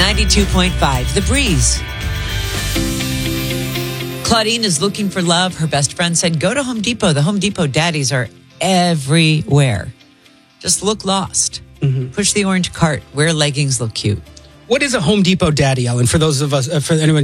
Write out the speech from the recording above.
92.5, The Breeze. Claudine is looking for love. Her best friend said, go to Home Depot. The Home Depot daddies are everywhere. Just look lost. Push the orange cart. Wear leggings, look cute. What is a Home Depot daddy, Ellen? For those of us, for anyone